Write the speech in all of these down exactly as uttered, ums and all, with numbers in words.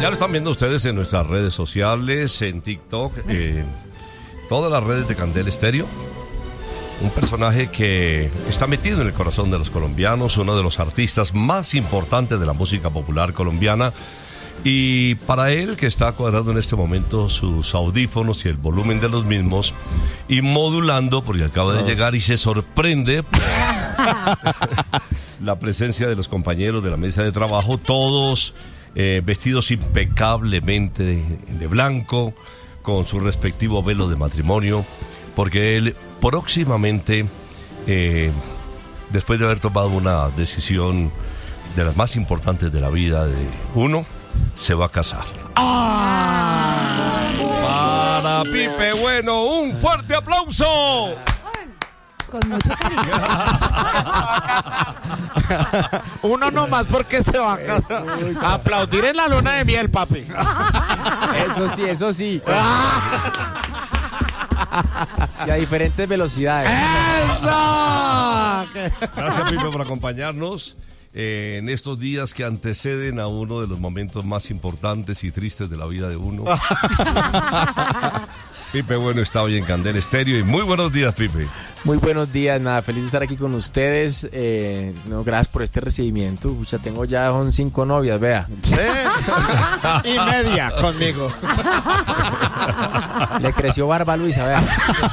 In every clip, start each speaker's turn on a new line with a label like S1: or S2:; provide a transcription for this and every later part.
S1: Ya lo están viendo ustedes en nuestras redes sociales, en TikTok, en todas las redes de Candela Estéreo. Un personaje que está metido en el corazón de los colombianos, uno de los artistas más importantes de la música popular colombiana. Y para él, que está cuadrando en este momento sus audífonos y el volumen de los mismos, y modulando, porque acaba de llegar y se sorprende por la presencia de los compañeros de la mesa de trabajo, todos eh, vestidos impecablemente de, de blanco, con su respectivo velo de matrimonio, porque él próximamente, eh, después de haber tomado una decisión de las más importantes de la vida de uno, se va a casar. ¡Ay! Para Pipe Bueno, un fuerte aplauso.
S2: Con mucho cariño.
S3: Uno nomás porque se va a casar. Aplaudir en la luna de miel, papi.
S4: Eso sí, eso sí. Y a diferentes velocidades.
S3: ¡Eso!
S1: Gracias, Pipe, por acompañarnos eh, en estos días que anteceden a uno de los momentos más importantes y tristes de la vida de uno. Pipe Bueno está hoy en Candela Estéreo y muy buenos días, Pipe.
S4: Muy buenos días, nada, feliz de estar aquí con ustedes. Eh, no, gracias por este recibimiento. Pucha, tengo ya son cinco novias, vea.
S3: Sí. Y media conmigo.
S4: Le creció barba a Luisa, vea.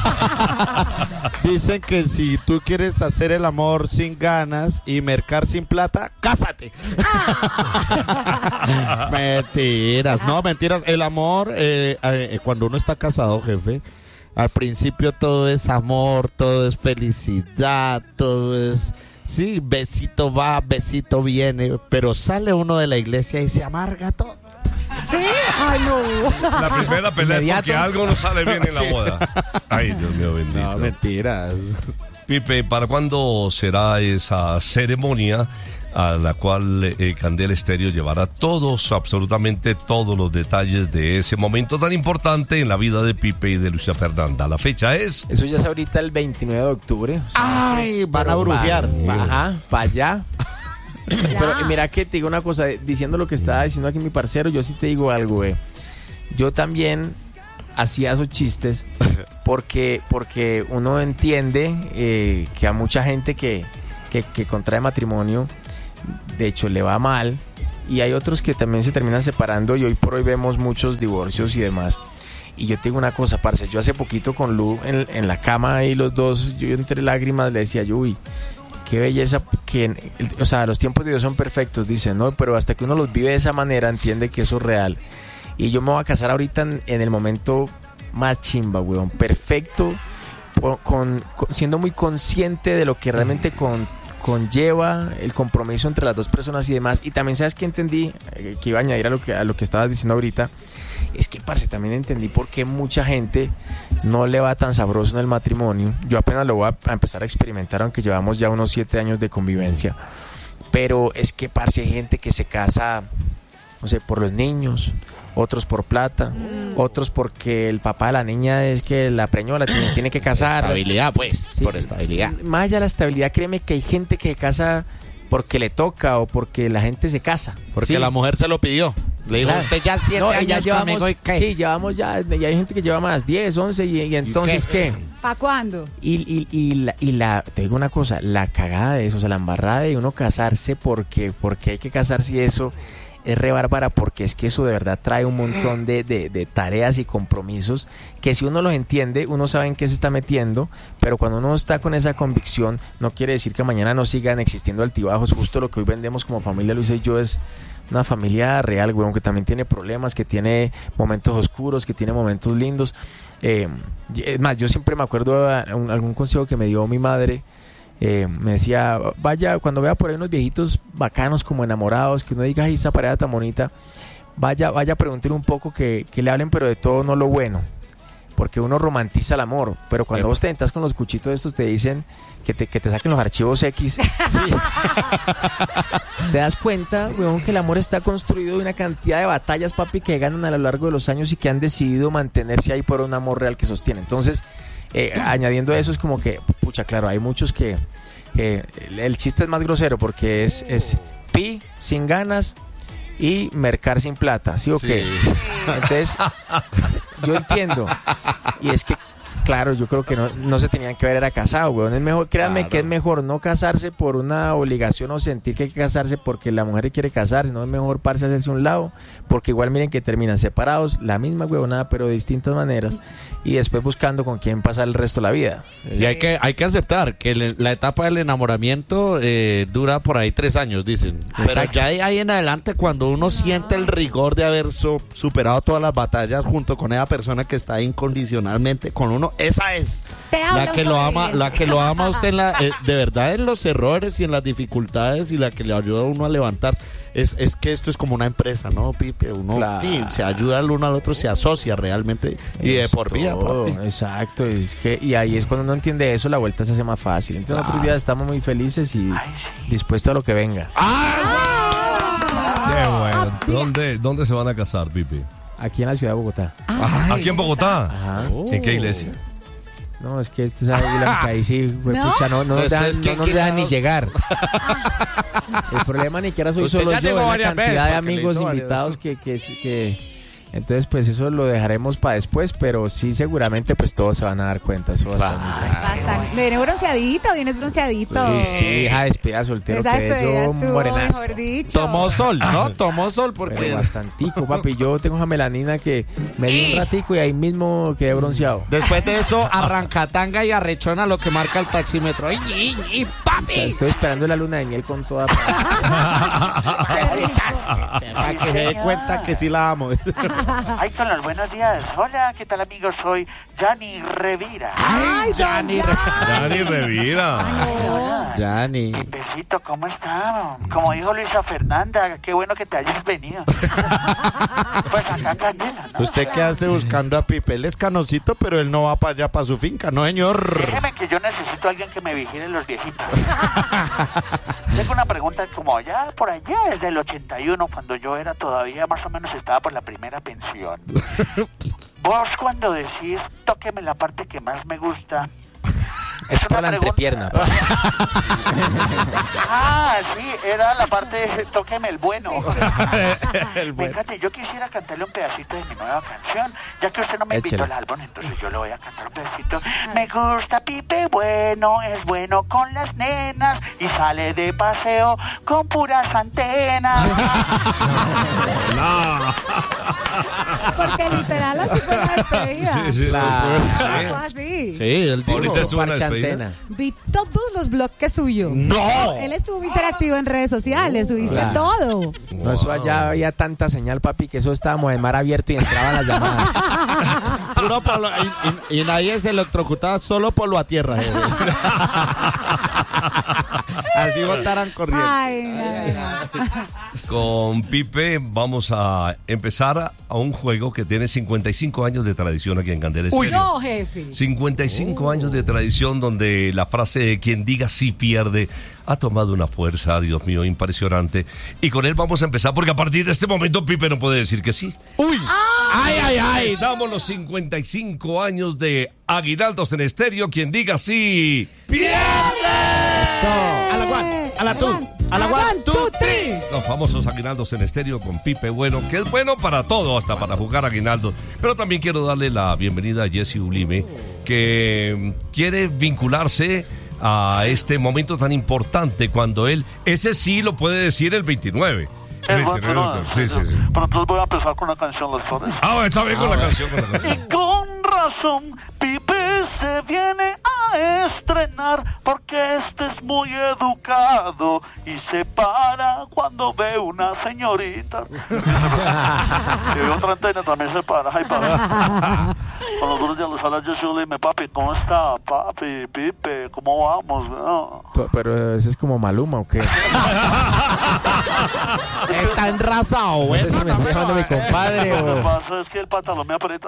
S3: Dicen que si tú quieres hacer el amor sin ganas y mercar sin plata, cásate. Mentiras, no, mentiras. El amor, eh, eh, cuando uno está casado, jefe, al principio todo es amor, todo es felicidad, todo es... Sí, besito va, besito viene, pero sale uno de la iglesia y se amarga todo.
S2: Sí, ay no.
S1: La primera pelea es porque algo no sale bien en la boda. Ay, Dios mío, bendito.
S3: No, mentiras.
S1: Pipe, ¿para cuándo será esa ceremonia a la cual eh, Candela Estéreo llevará todos, absolutamente todos los detalles de ese momento tan importante en la vida de Pipe y de Luisa Fernanda? La fecha es...
S4: Eso ya es ahorita el veintinueve de octubre. O sea,
S3: Ay, van a brujear.
S4: Va, ajá, para allá. Pero mira que te digo una cosa, diciendo lo que estaba diciendo aquí mi parcero, yo sí te digo algo, eh. Yo también hacía esos chistes porque, porque uno entiende eh, que a mucha gente que, que, que contrae matrimonio, de hecho le va mal, y hay otros que también se terminan separando, y hoy por hoy vemos muchos divorcios y demás. Y yo te digo una cosa, parce, yo hace poquito con Lu en, en la cama ahí los dos, yo entre lágrimas le decía yo, uy, qué belleza, que, o sea, los tiempos de Dios son perfectos, dicen, ¿no? Pero hasta que uno los vive de esa manera, entiende que eso es real. Y yo me voy a casar ahorita en, en el momento más chimba, weón, perfecto, con, con, siendo muy consciente de lo que realmente con, conlleva el compromiso entre las dos personas y demás. Y también, ¿sabes qué entendí? Eh, que iba a añadir a lo que, a lo que estabas diciendo ahorita. Es que, parce, también entendí por qué mucha gente no le va tan sabroso en el matrimonio. Yo apenas lo voy a, a empezar a experimentar, aunque llevamos ya unos siete años de convivencia. Pero es que, parce, hay gente que se casa, no sé, por los niños, otros por plata, mm. otros porque el papá de la niña es que la preñó, la tiene, tiene que casar.
S3: Estabilidad, pues,
S4: sí,
S3: por estabilidad.
S4: Más allá de la estabilidad, créeme que hay gente que se casa porque le toca o porque la gente se casa.
S3: Porque
S4: sí.
S3: la mujer se lo pidió. Le dijo,
S4: Claro.
S3: usted ya siete
S4: No,
S3: años
S4: ya llevamos,
S3: conmigo y ¿qué?
S4: Sí, llevamos ya, y hay gente que lleva más, diez, once, y, y entonces, ¿qué? ¿qué?
S2: ¿Para cuándo?
S4: Y, y, y, la, y la, te digo una cosa, la cagada de eso, o sea, la embarrada de uno casarse porque, porque hay que casarse, y eso es re bárbara, porque es que eso de verdad trae un montón de, de, de tareas y compromisos que si uno los entiende, uno sabe en qué se está metiendo, pero cuando uno está con esa convicción, no quiere decir que mañana no sigan existiendo altibajos. Justo lo que hoy vendemos como familia Luisa y yo es una familia real, weón, que también tiene problemas, que tiene momentos oscuros, que tiene momentos lindos. Eh, es más, yo siempre me acuerdo de un, algún consejo que me dio mi madre. Eh, me decía, vaya, cuando vea por ahí unos viejitos bacanos como enamorados, que uno diga, ay, esa pareja tan bonita, vaya, vaya a preguntar un poco, que, que le hablen, pero de todo, no lo bueno, porque uno romantiza el amor, pero cuando vos te entras con los cuchitos estos, te dicen que te, que te saquen los archivos X, sí. Te das cuenta, weón, que el amor está construido de una cantidad de batallas, papi, que ganan a lo largo de los años y que han decidido mantenerse ahí por un amor real que sostiene. Entonces, Eh, añadiendo a eso, es como que, pucha, claro, hay muchos que, que el, el chiste es más grosero porque es, es pi, sin ganas, y mercar sin plata, ¿sí o qué?
S3: Sí.
S4: Entonces, yo entiendo. Y es que, claro, yo creo que no, no se tenían que ver era casado, weón. Es mejor, créanme
S3: Claro.
S4: que es mejor no casarse por una obligación o sentir que hay que casarse porque la mujer quiere casarse, no es mejor parce hacerse un lado, porque igual miren que terminan separados, la misma huevonada, pero de distintas maneras, y después buscando con quién pasar el resto de la vida.
S3: Y hay que, hay que aceptar que le- la etapa del enamoramiento eh, dura por ahí tres años, dicen. Pero
S4: Exacto.
S3: ya de ahí en adelante, cuando uno siente el rigor de haber so- superado todas las batallas junto con esa persona que está incondicionalmente con uno, esa es
S2: Te hablo
S3: la que lo ama,
S2: sobre-
S3: la que lo ama a usted en la, eh, de verdad en los errores y en las dificultades y la que le ayuda a uno a levantarse. Es, es que esto es como una empresa, ¿no, Pipe? Uno
S4: Claro.
S3: sí, se ayuda el uno al otro, se asocia realmente y de
S4: Es
S3: por vida,
S4: todo,
S3: papi.
S4: Exacto, es que, y ahí es cuando uno entiende eso, la vuelta se hace más fácil. Entonces otros días estamos muy felices y dispuestos a lo que venga.
S1: Qué bueno. ¿Dónde, ¿Dónde se van a casar, Pipe?
S4: Aquí en la ciudad de Bogotá.
S1: Aquí en Bogotá.
S4: Ajá.
S1: ¿En qué iglesia?
S4: No, es que este sabe William, que ahí sí, pues,
S2: ¿No?
S4: pucha, no, no nos
S3: Este
S4: dejan,
S3: es
S4: no
S3: que
S4: nos dejan ni
S3: quedados-
S4: llegar. El problema ni siquiera soy
S3: Usted
S4: solo
S3: ya
S4: yo,
S3: llegó
S4: es la
S3: varias
S4: cantidad
S3: veces,
S4: de
S3: porque le
S4: amigos
S3: hizo varias.
S4: invitados que, que, que... Entonces, pues eso lo dejaremos para después, pero sí, seguramente, pues todos se van a dar cuenta. Eso va a estar muy fácil.
S2: Bastante. Viene bronceadito, vienes bronceadito.
S4: Sí, sí, hija, despida soltero,
S2: Esa
S4: que
S2: despedida
S4: yo
S2: estuvo,
S4: morenazo.
S2: mejor dicho.
S3: Tomó sol, ¿no? Tomó sol porque...
S4: Pero bastantico, papi. Yo tengo una melanina que me di un ratico y ahí mismo quedé bronceado.
S3: Después de eso, arrancatanga y arrechona lo que marca el taxímetro. ¡Ay, y, y,
S4: O sea,
S3: papi!
S4: estoy esperando la luna de miel con toda...
S3: Para que se dé cuenta que sí la amo.
S5: Ay, con los buenos días. Hola, ¿qué tal, amigos? Soy Gianni Revira.
S2: Ay,
S3: Gianni
S2: don Jan.
S1: Dani Revira.
S5: Hola.
S3: Gianni.
S5: Besito, ¿cómo está? Como dijo Luisa Fernanda, qué bueno que te hayas venido. Pues acá en Candela, ¿no?
S3: ¿Usted qué hace buscando a Pipe? Él es canocito, pero él no va para allá, para su finca, ¿no, señor?
S5: Déjeme que yo necesito a alguien que me vigile los viejitos. Tengo una pregunta como allá, por allá, desde el ochenta y uno, cuando yo era todavía más o menos estaba por la primera pensión. Vos cuando decís, tóqueme la parte que más me gusta.
S4: Es por
S5: una
S4: la
S5: pregunta.
S4: entrepierna.
S5: Ah, sí, era la parte de tóqueme el bueno.
S3: El bueno.
S5: Fíjate, yo quisiera cantarle un pedacito de mi nueva canción, ya que usted no me invitó
S4: Échela.
S5: al álbum, entonces yo le voy a cantar un pedacito. Me gusta Pipe bueno, es bueno con las nenas y sale de paseo con puras antenas.
S1: No.
S2: Porque literal así fue la despedida.
S1: Sí, sí,
S4: Claro.
S1: sí.
S2: Fue así.
S3: Sí, él dijo.
S1: Ahorita estuvo en la
S4: Parche
S1: despedida.
S4: antena.
S2: Vi todos los bloques suyos.
S3: ¡No!
S2: Él estuvo interactivo en redes sociales, subiste
S4: Claro.
S2: todo.
S4: No, eso allá había tanta señal, papi, que eso estábamos en mar abierto y entraban las llamadas.
S3: Puro polo- y, y- y nadie se electrocutaba, solo polo a tierra. eh. Así botaran corriendo.
S2: Ay, no, no.
S1: Con Pipe vamos a empezar a un juego que tiene cincuenta y cinco años de tradición aquí en Candela Estéreo.
S2: No, jefe.
S1: cincuenta y cinco años de tradición donde la frase quien diga sí pierde ha tomado una fuerza, Dios mío, impresionante. Y con él vamos a empezar porque a partir de este momento Pipe no puede decir que sí.
S3: ¡Uy! ¡Ay, ay, ay!
S1: Empezamos los cincuenta y cinco años de Aguinaldos en Estéreo. Quien diga sí
S3: ¡Pierde! A la one, a la two, a la one, two, three.
S1: Los famosos aguinaldos en estéreo con Pipe Bueno, que es bueno para todo, hasta para jugar aguinaldos. Pero también quiero darle la bienvenida a Jesse Ulime, que mm, quiere vincularse a este momento tan importante cuando él, ese sí lo puede decir el veintinueve. El
S5: Es bueno,
S1: veintinueve,
S5: no,
S1: sí, sí, sí.
S5: Pero entonces voy a empezar con la canción Las Flores.
S1: Ah, está bien con la canción. Con la
S5: Y
S1: canción.
S5: con razón, Pipe se viene a estrenar porque este es muy educado y se para cuando ve una señorita. Si ve otra antena también se para. Ay, para. Con los buenos días les habla Jesse Ulime. Papi, ¿cómo está? Papi, Pipe, ¿cómo vamos? No.
S4: To- Pero ese es como Maluma, ¿o qué?
S3: Está enrasado,
S4: No
S3: güey.
S4: sé si me está llamando mi compadre
S5: Lo que
S4: o...
S5: pasa es que el pantalón me aprieta.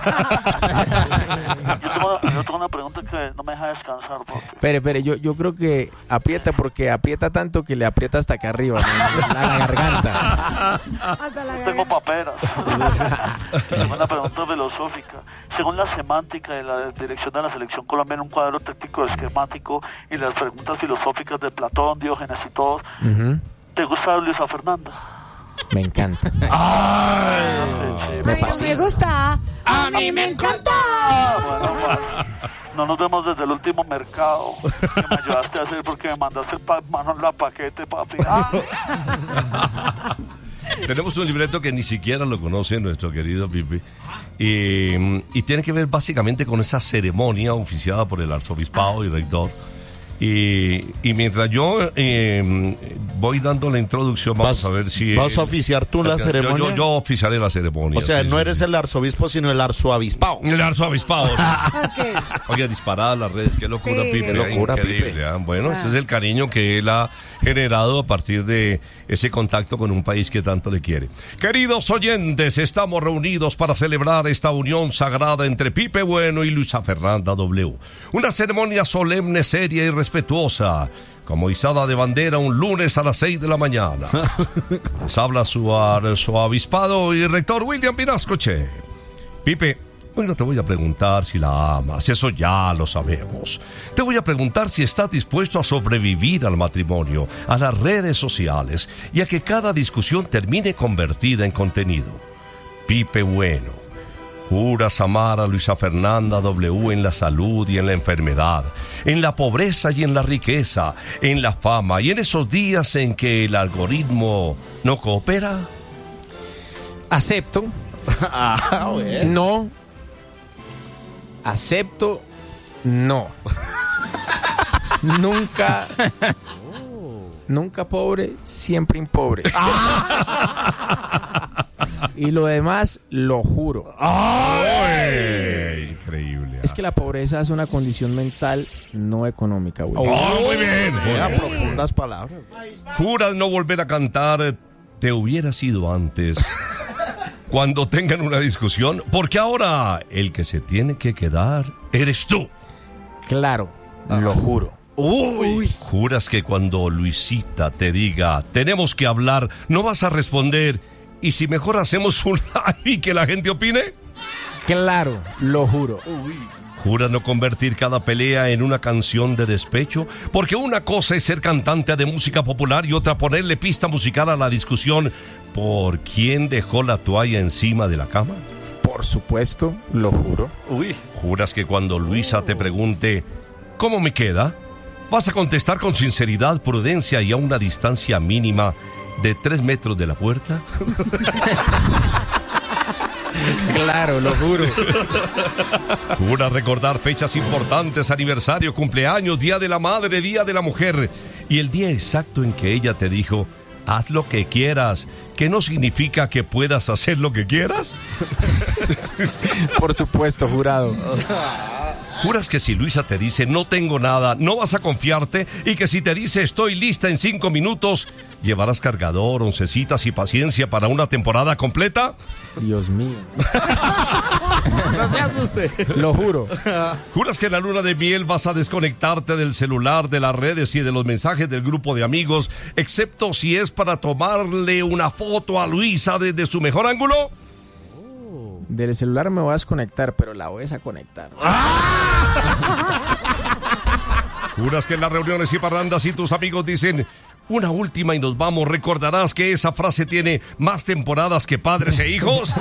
S5: yo, tengo, yo tengo una pregunta que no me deja descansar, papi.
S4: Espere, espere, yo, yo creo que aprieta porque aprieta tanto que le aprieta hasta acá arriba, ¿no? la, la garganta.
S2: Hasta la
S5: Tengo
S2: garganta.
S5: paperas. Tengo una pregunta filosófica. Según la semántica de la dirección de la selección colombiana, un cuadro técnico esquemático y las preguntas filosóficas de Platón, Diógenes y todos,
S4: Ujú.
S5: ¿te gusta Luisa Fernanda?
S4: Me encanta.
S1: Ay,
S4: Me
S2: Ay,
S4: fascina.
S2: me gusta.
S3: A mí me encanta.
S5: Bueno, ma, no nos vemos desde el último mercado que me ayudaste a hacer porque me mandaste el pa mano en la paquete, papi. Ah.
S1: tenemos un libreto que ni siquiera lo conoce nuestro querido Pipe. Y, y tiene que ver básicamente con esa ceremonia oficiada por el arzobispado y rector. Y, y mientras yo eh, voy dando la introducción, vamos
S3: ¿Vas,
S1: a ver si...
S3: ¿Vas a oficiar tú la
S1: yo,
S3: ceremonia?
S1: Yo, yo oficiaré la ceremonia.
S3: O sea,
S1: sí,
S3: no
S1: sí,
S3: eres
S1: sí.
S3: el arzobispo, sino el arzoavispado.
S1: El arzobispado.
S2: Ok.
S1: Oye, disparada las redes, qué locura,
S2: Sí,
S1: Pipe.
S2: qué
S3: locura,
S1: Increíble,
S3: Pipe.
S1: ¿ah? Bueno,
S2: Ah.
S1: ese es el cariño que él ha generado a partir de ese contacto con un país que tanto le quiere. Queridos oyentes, estamos reunidos para celebrar esta unión sagrada entre Pipe Bueno y Luisa Fernanda W. Una ceremonia solemne, seria y respetuosa, como izada de bandera un lunes a las seis de la mañana. Les habla su arzobispado y rector William Vinascoche. Pipe, hoy no te voy a preguntar si la amas, eso ya lo sabemos. Te voy a preguntar si estás dispuesto a sobrevivir al matrimonio, a las redes sociales y a que cada discusión termine convertida en contenido. Pipe Bueno, juras amar a Luisa Fernanda W en la salud y en la enfermedad, en la pobreza y en la riqueza, en la fama y en esos días en que el algoritmo no coopera.
S4: Acepto.
S3: Ah, bueno.
S4: No. Acepto. No. Nunca. Nunca pobre, siempre impobre. Y lo demás, lo juro.
S1: ¡Ay! Increíble.
S4: Es que la pobreza es una condición mental, no económica, güey.
S1: ¡Oh, muy bien!
S3: Mira, profundas palabras.
S1: Juras no volver a cantar Te hubiera sido antes cuando tengan una discusión, porque ahora el que se tiene que quedar eres tú.
S4: Claro, lo juro.
S3: Uy.
S1: Juras que cuando Luisita te diga tenemos que hablar, no vas a responder y si mejor hacemos un live y que la gente opine.
S4: Claro, lo juro.
S1: Juras no convertir cada pelea en una canción de despecho, porque una cosa es ser cantante de música popular y otra ponerle pista musical a la discusión por quién dejó la toalla encima de la cama.
S4: Por supuesto, lo juro.
S3: Uy.
S1: Juras que cuando Luisa te pregunte ¿cómo me queda?, vas a contestar con sinceridad, prudencia y a una distancia mínima de tres metros de la puerta.
S4: Claro, lo juro.
S1: Jura recordar fechas importantes, aniversario, cumpleaños, día de la madre, día de la mujer y el día exacto en que ella te dijo haz lo que quieras, que no significa que puedas hacer lo que quieras.
S4: Por supuesto, jurado.
S1: Juras que si Luisa te dice no tengo nada, no vas a confiarte y que si te dice estoy lista en cinco minutos, llevarás cargador, oncecitas y paciencia para una temporada completa.
S4: Dios mío.
S3: No se asuste.
S4: Lo juro.
S1: Juras que en la luna de miel vas a desconectarte del celular, de las redes y de los mensajes del grupo de amigos, excepto si es para tomarle una foto a Luisa desde su mejor ángulo.
S4: Del celular me voy a desconectar, pero la voy a conectar.
S1: Juras que en las reuniones y parrandas y tus amigos dicen una última y nos vamos, recordarás que esa frase tiene más temporadas que padres e hijos.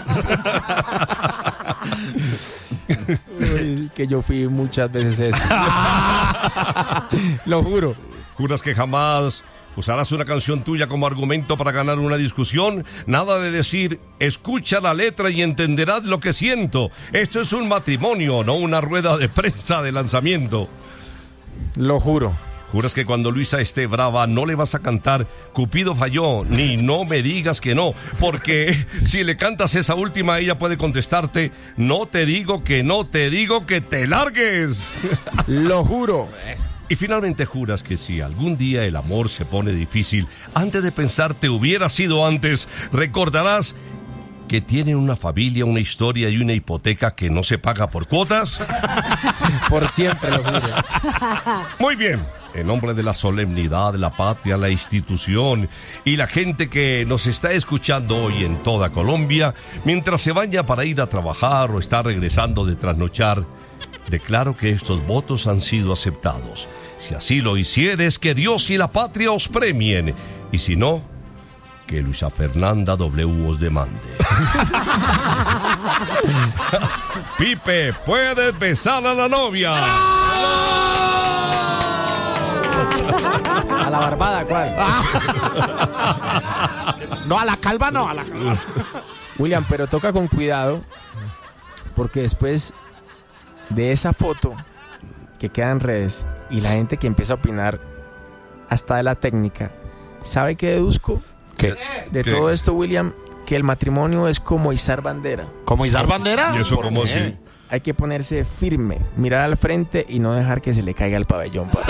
S4: Uy, que yo fui muchas veces eso. Lo juro.
S1: Juras que jamás usarás una canción tuya como argumento para ganar una discusión. Nada de decir, escucha la letra y entenderás lo que siento. Esto es un matrimonio, no una rueda de prensa de lanzamiento.
S4: Lo juro.
S1: Juras que cuando Luisa esté brava no le vas a cantar Cupido falló, ni no me digas que no, porque si le cantas esa última ella puede contestarte no te digo que no, te digo que te largues.
S4: Lo juro.
S1: Y finalmente juras que si algún día el amor se pone difícil, antes de pensar te hubiera sido antes, recordarás que tienen una familia, una historia y una hipoteca que no se paga por cuotas.
S4: Por siempre, lo juro.
S1: Muy bien. En nombre de la solemnidad, la patria, la institución y la gente que nos está escuchando hoy en toda Colombia, mientras se vaya para ir a trabajar o está regresando de trasnochar, declaro que estos votos han sido aceptados. Si así lo hicieres, que Dios y la patria os premien. Y si no, que Luisa Fernanda W os demande. Pipe, puedes besar a la novia.
S4: A la barbada, ¿cuál?
S3: No, a la calva no, a la calva.
S4: William, pero toca con cuidado, porque después de esa foto que queda en redes y la gente que empieza a opinar hasta de la técnica, ¿sabe qué deduzco?
S3: ¿Qué?
S4: De
S1: ¿Qué?
S4: todo esto, William, que el matrimonio es como izar bandera.
S3: ¿Como izar bandera?
S1: ¿Y eso
S3: ¿Por
S1: cómo
S3: qué?
S1: así?
S4: Hay que ponerse firme, mirar al frente y no dejar que se le caiga el pabellón. Pa.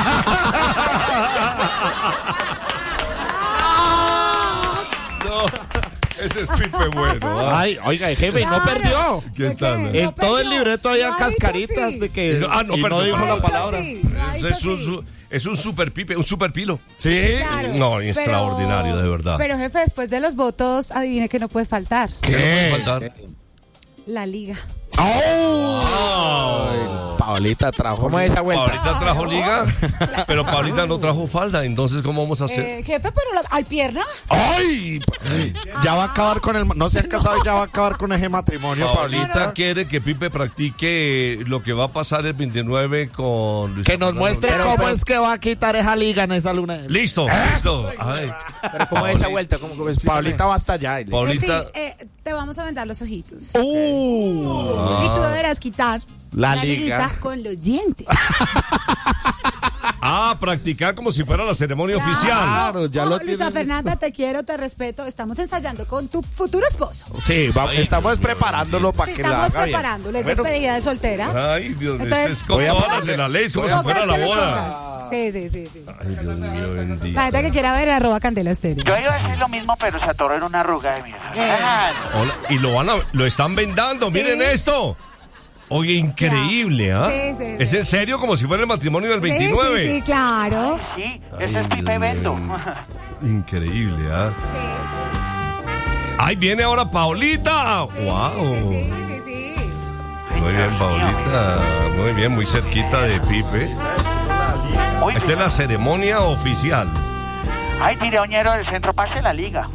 S1: No, ese es Pipe bueno. ¿ah?
S3: Ay, oiga, jefe, ¿y no
S2: Claro.
S3: perdió?
S1: ¿Qué
S2: ¿De
S1: tal?
S2: qué?
S3: En
S2: No
S3: todo el
S2: perdió.
S3: libreto había
S2: Lo ha dicho
S3: cascaritas
S2: sí.
S3: de que...
S1: No, ah, no,
S3: y no
S1: perdón.
S3: dijo
S2: Lo ha
S3: la
S2: dicho
S3: palabra.
S2: sí, lo ha dicho
S1: Es un,
S2: sí.
S1: su- es un super Pipe, un super pilo.
S3: Sí.
S2: Claro,
S1: No,
S2: pero-
S1: extraordinario, de verdad.
S2: Pero jefe, después de los votos, adivine que no puede faltar.
S1: ¿Qué no puede faltar?
S2: La liga.
S3: ¡Oh! Paulita trajo...
S4: ¿Cómo es esa vuelta?
S1: Paulita trajo liga, pero Paulita no trajo falda, entonces ¿cómo vamos a hacer?
S2: Eh, jefe, pero la, ¿hay pierna?
S3: ¡Ay! Ya va a acabar con el... No se han casado y ya va a acabar con ese matrimonio,
S1: Paulita
S3: Paulita.
S1: quiere que Pipe practique lo que va a pasar el veintinueve con Luis
S3: Que nos
S1: Fernando.
S3: muestre
S4: Pero,
S3: cómo
S4: pero-
S3: es que va a quitar esa liga en esa luna. de-
S1: Listo, listo. Ay,
S4: Pero ¿cómo es esa vuelta? ¿Cómo, cómo explícame?
S3: Paulita va hasta allá. y le-
S1: Paulita.
S2: Sí, eh, te vamos a vendar los ojitos.
S3: ¡Uh!
S2: Y tú deberás quitar
S3: La liga.
S2: liguita con los dientes.
S1: Ah, practicar como si fuera la ceremonia oficial.
S3: Claro, ya
S2: Oh,
S3: lo
S2: Luisa
S3: tienen
S2: Fernanda, te quiero, te respeto. Estamos ensayando con tu futuro esposo.
S3: Sí, va-
S1: Ay,
S3: estamos
S1: Dios mío.
S3: preparándolo para
S2: Sí,
S3: que la
S2: estamos
S3: haga bien.
S2: preparándolo. Es
S3: Bueno,
S2: despedida de soltera.
S1: Ay, Dios mío,
S2: Entonces,
S1: este es como
S3: voy a
S1: todas
S3: poner-
S1: las de la ley, es como
S3: voy
S1: si
S3: a-
S1: fuera la
S2: Pongas que le
S1: boda.
S2: pongas. Sí, sí, sí, sí.
S1: Ay, Dios mío, bendito.
S2: La gente que quiera ver, arroba Candela Estéreo.
S5: Yo iba a decir lo mismo, pero se atoró en una arruga de mierda.
S2: Eh.
S1: Hola, y lo van a, lo están vendando, miren esto. Oye, increíble, ¿ah?
S2: Sí, sí, sí.
S1: Es en serio como si fuera el matrimonio del
S2: Sí,
S1: veintinueve.
S2: sí, sí, claro.
S5: Sí, ese es Pipe Bendo.
S1: Increíble, ¿ah?
S2: Sí.
S1: Ahí viene ahora Paulita.
S2: Sí,
S1: Wow.
S2: Sí, sí, sí, sí.
S1: Muy bien, Paulita. Muy bien, muy cerquita de Pipe.
S5: Uy,
S1: Esta es la ceremonia oficial.
S5: ay, tireoñero del centro, pase la liga.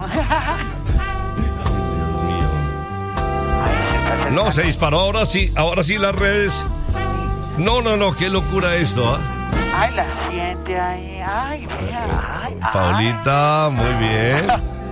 S1: Dios mío.
S5: Ay, se está acercando.
S1: No, se disparó ahora sí, ahora sí las redes. No, no, no, qué locura esto, ¿ah?
S5: Ay, la siente ahí. Ay, vea. Ay, ay.
S1: Paulita, muy bien.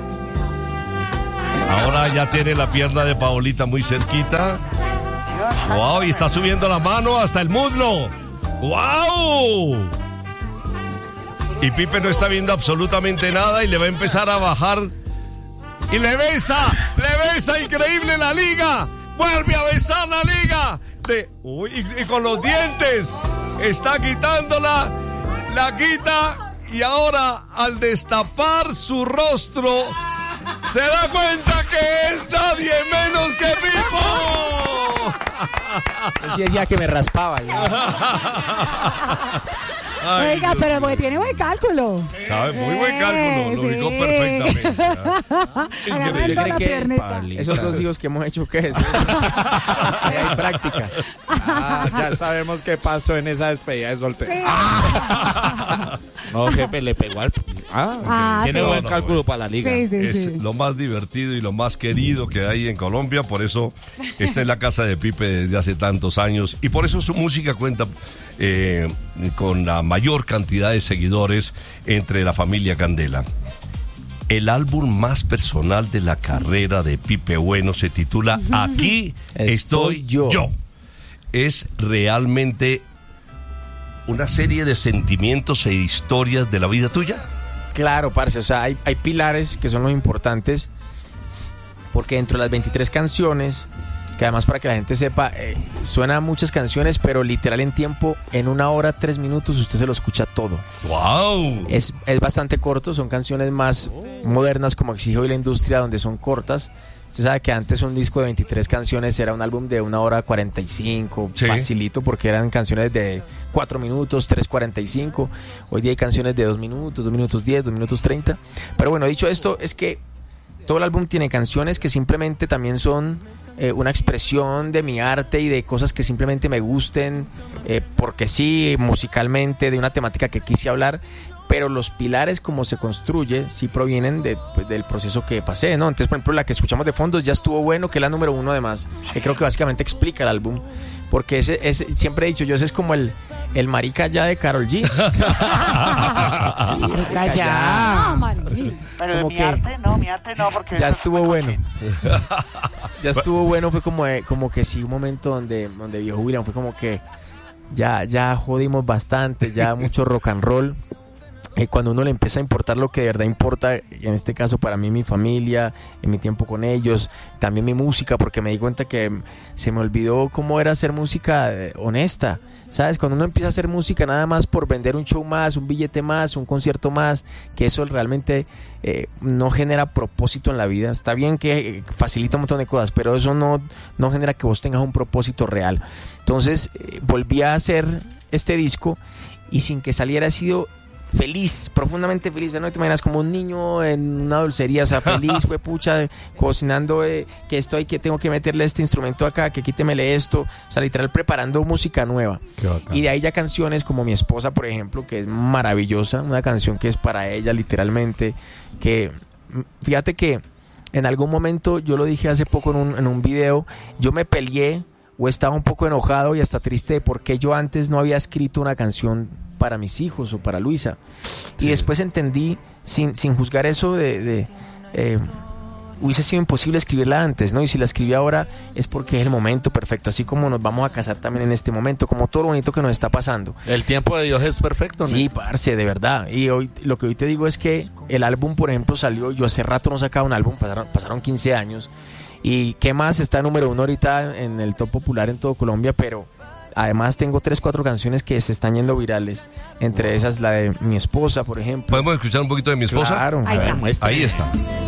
S1: Ahora ya tiene la pierna de Paulita muy cerquita.
S5: Dios,
S1: Wow, y está subiendo la mano hasta el muslo. Wow. Y Pipe no está viendo absolutamente nada y le va a empezar a bajar. Y le besa, le besa, increíble la liga. Vuelve a besar la liga. De, uy, y, y con los dientes. Está quitándola, la quita y ahora al destapar su rostro se da cuenta que es nadie menos que Pipo.
S4: Yo sí decía que me raspaba. ya.
S1: Ay,
S2: Oiga,
S1: Dios
S2: pero
S1: mío.
S2: porque tiene buen cálculo.
S1: Sabe, muy buen cálculo, lo
S2: Eh,
S1: ubicó
S2: sí.
S1: perfectamente. ¿ah?
S2: Agarrando
S4: ¿Usted cree
S2: la
S4: que
S2: piernita.
S4: esos dos hijos que hemos hecho, qué es? Ahí hay práctica.
S3: Ah, ya sabemos qué pasó en esa despedida de soltero.
S2: Sí.
S3: No, jefe, le pegó al... Ah,
S2: Ah,
S3: tiene
S2: sí.
S3: buen
S1: No, no,
S3: cálculo para la liga.
S2: Sí, sí,
S1: Es
S2: sí.
S1: lo más divertido y lo más querido que hay en Colombia, por eso esta es la casa de Pipe desde hace tantos años y por eso su música cuenta eh, con la mayor cantidad de seguidores entre la familia Candela. El álbum más personal de la carrera de Pipe Bueno se titula Aquí estoy,
S4: Estoy
S1: yo.
S4: yo.
S1: Es realmente una serie de sentimientos e historias de la vida tuya.
S4: Claro, parce, o sea, hay, hay pilares que son los importantes, porque dentro de las veintitrés canciones, que además para que la gente sepa, eh, suenan muchas canciones, pero literal en tiempo, en una hora, tres minutos, usted se lo escucha todo.
S1: ¡Wow!
S4: Es, es bastante corto, son canciones más modernas como exige hoy la industria, donde son cortas. Usted sabe que antes un disco de veintitrés canciones era un álbum de una hora cuarenta y cinco,
S1: Sí.
S4: facilito, porque eran canciones de cuatro minutos, tres cuarenta y cinco. Hoy día hay canciones de dos minutos, dos minutos diez, dos minutos treinta. Pero bueno, dicho esto, es que todo el álbum tiene canciones que simplemente también son eh, una expresión de mi arte y de cosas que simplemente me gusten, eh, porque sí, musicalmente, de una temática que quise hablar. pero los pilares como se construye sí provienen de, pues, del proceso que pasé, ¿no? Entonces, por ejemplo, la que escuchamos de fondo ya estuvo bueno, que es la número uno además, que creo que básicamente explica el álbum, porque ese, ese siempre he dicho yo, ese es como el, el marica ya de Karol G. Sí, marica ya.
S2: No, marica.
S5: Pero
S4: Como
S5: mi
S4: que-
S5: arte no, mi arte no, porque
S4: Ya
S5: eso es
S4: estuvo
S5: muy
S4: bueno.
S5: cochino.
S4: Ya estuvo bueno, fue como, de- como que sí, un momento donde, donde viejo William fue como que ya, ya jodimos bastante, ya mucho rock and roll. Eh, cuando uno le empieza a importar lo que de verdad importa, en este caso para mí mi familia, en mi tiempo con ellos, también mi música, porque me di cuenta que se me olvidó cómo era hacer música eh, honesta, ¿sabes? Cuando uno empieza a hacer música nada más por vender un show más, un billete más, un concierto más, que eso realmente eh, no genera propósito en la vida. Está bien que eh, facilita un montón de cosas, pero eso no, no genera que vos tengas un propósito real. Entonces eh, volví a hacer este disco y sin que saliera he sido feliz, profundamente feliz. No te imaginas como un niño en una dulcería, o sea, feliz, güey, pucha, cocinando eh, que esto hay que tengo que meterle este instrumento acá, que quítemele esto, o sea, literal preparando música nueva.
S3: Qué bacán.
S4: Y de ahí ya canciones como Mi Esposa, por ejemplo, que es maravillosa, una canción que es para ella literalmente, que mm, fíjate que en algún momento, yo lo dije hace poco en un, en un video, yo me peleé o estaba un poco enojado y hasta triste de por qué yo antes no había escrito una canción para mis hijos o para Luisa. Y después entendí, sin, sin juzgar eso, de, de eh, hubiese sido imposible escribirla antes, ¿no? Y si la escribí ahora es porque es el momento perfecto, así como nos vamos a casar también en este momento, como todo lo bonito que nos está pasando.
S3: El tiempo de Dios es perfecto, ¿no?
S4: Sí, parce, de verdad. Y hoy lo que hoy te digo es que el álbum, por ejemplo, salió, yo hace rato no sacaba un álbum, pasaron, pasaron quince años. Y qué más, está número uno ahorita en el top popular en todo Colombia, pero además tengo tres, cuatro canciones que se están yendo virales. Entre esas la de Mi Esposa, por ejemplo.
S1: ¿Podemos escuchar un poquito de Mi Esposa?
S4: Claro.
S2: Ahí está.
S3: Muestra.
S1: Ahí está.